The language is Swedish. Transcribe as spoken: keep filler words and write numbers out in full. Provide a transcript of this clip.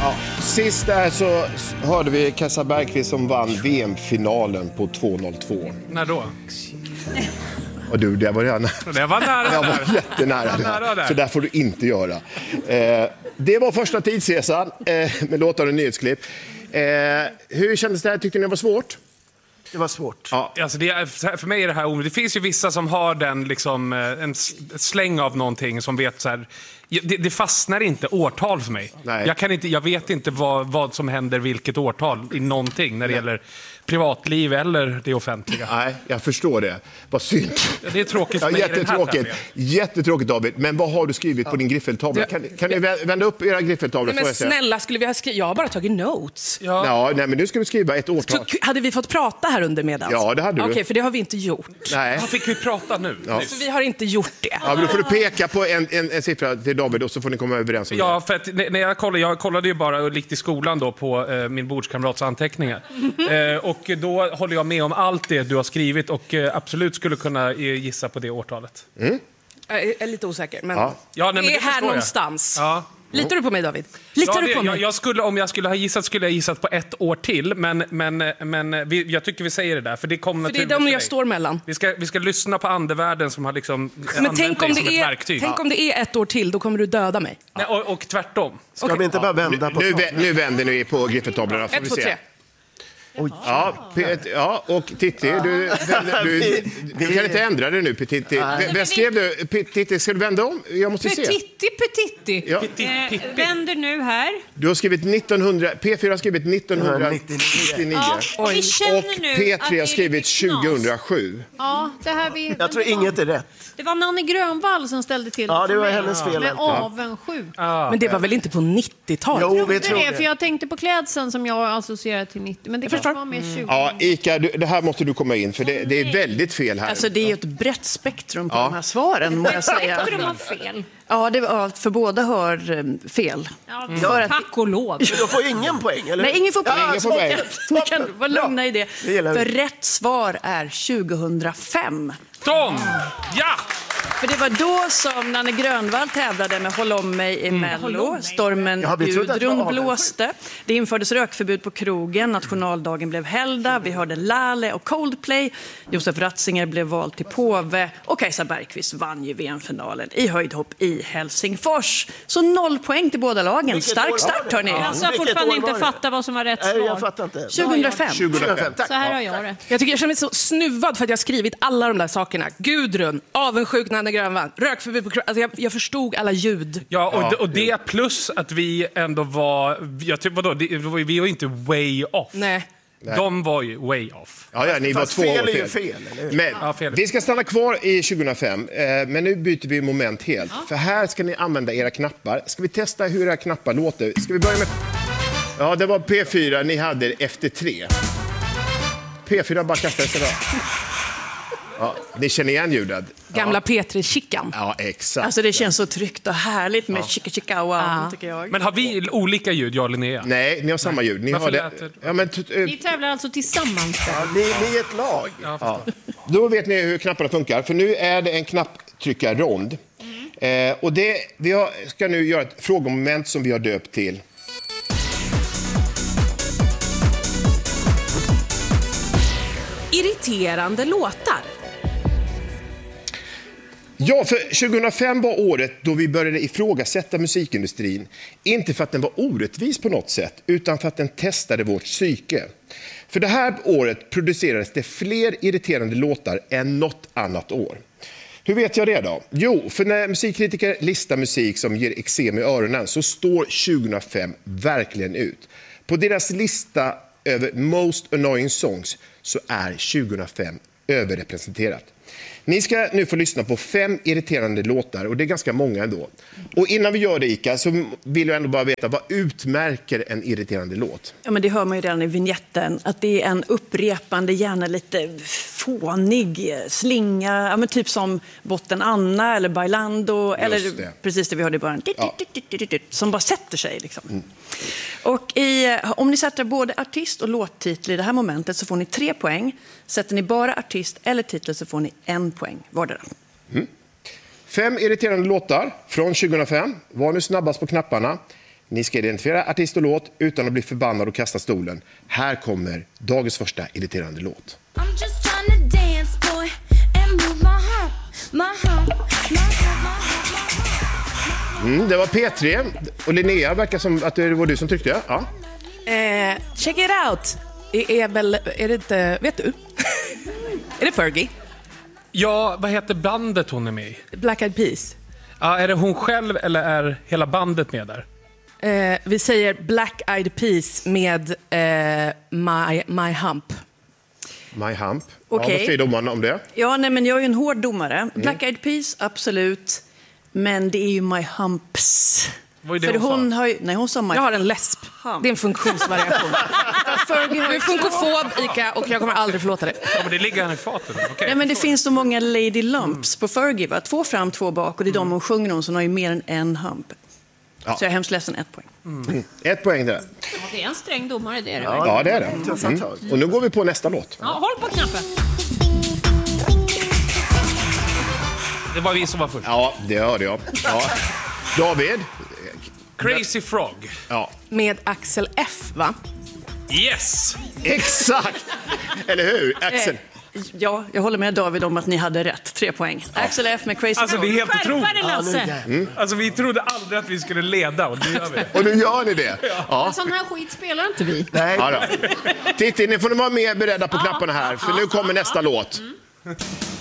Ja, sist där så hörde vi Kajsa Bergqvist som vann V M-finalen på två noll två. När då? Och du, det var jag nära. Det var nära. Jag var jättenära där. Nära där. Så där får du inte göra. Eh, det var första tidsresan eh, med låtar och nyhetsklipp. Eh, hur kändes det här? Tyckte ni det var svårt? Det var svårt. Ja, alltså det är, för mig är det här omöjligt. Det finns ju vissa som har den liksom, en släng av någonting som vet så här. Det, det fastnar inte årtal för mig. Nej. Jag, kan inte, jag vet inte vad, vad som händer, vilket årtal i någonting när det Nej. gäller privatliv eller det offentliga. Nej, jag förstår det. Vad synd. Ja, det är tråkigt för ja, mig. jättetråkigt. Jättetråkigt, David. Men vad har du skrivit ja. på din griffeltavla? Kan, kan ni vända upp era griffeltavlor? Men snälla, skulle vi ha skrivit? Jag har bara tagit notes. Ja, ja nej, men nu ska vi skriva ett årtal. Så, hade vi fått prata här under medans? Ja, det hade du. Okej, okay, för det har vi inte gjort. Nej. Vad fick vi prata nu? Ja. Så vi har inte gjort det. Ja, men då får du peka på en, en, en siffra till David och så får ni komma överens om ja, det. För att när jag kollade, jag kollade ju bara likt i skolan då på eh, min bordskamrats anteckningar. eh, och då håller jag med om allt det du har skrivit och eh, absolut skulle kunna eh, gissa på det årtalet. Mm. Jag är lite osäker, men, ja. Ja, nej, men det är det här jag. någonstans. Ja. Litar du på mig, David? Litar ja, du det, på mig? jag, jag skulle, om jag skulle ha gissat skulle jag gissat på ett år till, men, men, men vi, jag tycker vi säger det där, för det kommer för det är de jag står mellan. Vi ska, vi ska lyssna på andevärlden som har liksom men tänk om, som det ett är, verktyg. tänk om det är ett år till, då kommer du döda mig. Nej, och, och tvärtom. Ska okay. vi inte bara vända på nu, nu, nu vänder ni på griffeltavlorna. Ett, två, tre. Oj. Ja, P- ja, och Titti, du, du, du, du kan inte ändra det nu, Titti. Vad skrev du? Titti, ska du vända om? Jag måste se. Petitti, petitti. Ja. Eh, vänder nu här. Du har skrivit nittonhundra, P fyra har skrivit nittonhundranittionio. Ja, och vi känner och nu P att tre det har är skrivit lite knas. tjugohundrasju. Ja, det här vi, Jag tror inget är rätt. Det var Nanne Grönvall som ställde till Ja, det var mig. hennes fel. Med avundsjuk. Ah. Men det var väl inte på nittiotalet? Jo, vi Det tror är det, det. för jag tänkte på klädseln som jag associerar till nittio. Men det kanske var med tjugo. Ja, Ika, du, det här måste du komma in, för det, det är väldigt fel här. Alltså det är ju ett brett spektrum på Ja. de här svaren, må jag säga. Jag tror de har fel. Ja, det var, för båda har eh, fel. Ja, För att- tack och lov. Du får ingen poäng, eller? Nej, ingen får poäng. ingen får poäng. Ni kan vara lugna i det. Det gillar vi. För rätt svar är tjugohundrafem. Tom! Ja! För det var då som Nanne Grönvall tävlade med Håll om mig i Mello. Stormen Ja, vi trodde att det var Gudrun avundsjuk. blåste. Det infördes rökförbud på krogen. Nationaldagen blev helgdag. Vi hörde Lale och Coldplay. Josef Ratzinger blev vald till påve. Och Kajsa Bergqvist vann ju V M-finalen i höjdhopp i Helsingfors. Så noll poäng till båda lagen. Vilket år var Stark start, det? hörni. Ja. Alltså, jag har Vilket fortfarande år var inte det? fattat vad som var rätt Nej, jag svar. fattar inte. tjugohundrafem. tjugohundrafem. Tack. Så här har jag det. Jag tycker jag känner mig så snuvad för att jag har skrivit alla de där sakerna. Gudrun, avundsjuk Nanne Grönvall, rökförbud på kro- alltså jag, jag förstod alla ljud. Ja, och, det, och det plus att vi ändå var... Jag tycker, vadå, det, vi var ju inte way off. Nej. De var ju way off. Ja, ja, ni var Fast två fel år är ju fel. fel, eller hur? Men Ja, fel. vi ska stanna kvar i tjugohundrafem, eh, men nu byter vi moment helt. För här ska ni använda era knappar. Ska vi testa hur era knappar låter? Ska vi börja med... Ja, det var P fyra, ni hade efter tre. P fyra bara kastade sig då. Ja, ni känner igen ljudet? Gamla P tre-chickan. Ja, exakt. Alltså det känns så tryggt och härligt med chicka chicka wow, tycker jag. Men har vi olika ljud, jag och Linnea? Nej, ni har samma ljud. Ni Varför har det... lät det- Ja, men t- eh, Ni tävlar alltså tillsammans då? Ja, ni, ni är ett lag. ja. Då vet ni hur knapparna funkar, för nu är det en knapptryckarrond. Eh, och det, vi har, ska nu göra ett frågemoment som vi har döpt till... Irriterande låtar. Ja, för tjugohundrafem var året då vi började ifrågasätta musikindustrin. Inte för att den var orättvis på något sätt, utan för att den testade vårt psyke. För det här året producerades det fler irriterande låtar än något annat år. Hur vet jag det då? Jo, för när musikkritiker listar musik som ger eksem i öronen så står tjugohundrafem verkligen ut. På deras lista över Most Annoying Songs så är tjugohundrafem överrepresenterat. Ni ska nu få lyssna på fem irriterande låtar, och det är ganska många ändå. Och innan vi gör det, Ika, så vill jag ändå bara veta, vad utmärker en irriterande låt? Ja, men det hör man ju redan i vignetten, att det är en upprepande, gärna lite fånig slinga, ja, men typ som Botten Anna eller Bailando, eller det. precis det vi hörde i början, Ja. som bara sätter sig. Liksom. Mm. Och i, om ni sätter både artist och låttitel i det här momentet så får ni tre poäng. Sätter ni bara artist eller titel så får ni en poäng vardera. Mm. Fem irriterande låtar från tjugohundrafem. Var nu snabbast på knapparna. Ni ska identifiera artist och låt utan att bli förbannad och kasta stolen. Här kommer dagens första irriterande låt. I'm just trying to dance, boy, and move my hump, my hump, my hump, my hump. Mm, det var P tre och Linnea verkar som att det var du som tryckte. Ja. Eh, check it out. Det är väl, är det inte, vet du? Är det Fergie? Ja, vad heter bandet hon är med i? Black Eyed Peas. Ja, är det hon själv eller är hela bandet med där? Eh, vi säger Black Eyed Peas med eh, my, my Hump. My Hump. Okej. Ja, vad säger domaren om det? Ja, nej, men jag är ju en hård domare. Black Eyed Peas, absolut. Men det är ju My Humps. Vad är det För hon hon sa? har ju, nej, hon sa My Jag har en läsp. Det är en funktionsvariation. Du är funkofob, Ika, och jag kommer aldrig förlåta dig. Ja, men det ligger han i fatet. Okay. Nej, men det finns så många Lady Lumps på Fergie, va? Två fram, två bak, och det är de hon sjunger om, så hon har ju mer än en hump. Ja. Så jag är hemskt ledsen, ett poäng. Mm. Ett poäng där. Det är en sträng domare, det är det. Ja, Ja, det är det. Tuffa Mm. tag. Och nu går vi på nästa låt. Ja, håll på knappen. Det var vi som var först. Ja, det hörde jag. Ja. David. Crazy Frog. Ja, Med Axel F, va? Yes! exakt. Eller hur? Axel. Ja, jag håller med David om att ni hade rätt. Tre poäng. Axel F med Crazy Alltså, det är helt Skärpa otroligt. dig, Lasse. Alltså, vi trodde aldrig att vi skulle leda och nu gör vi det. Och nu gör ni det. Ja. Sån här skit spelar inte vi. Nej, Ja då. Titti, ni får vara mer beredda på knapparna här, för nu kommer nästa låt.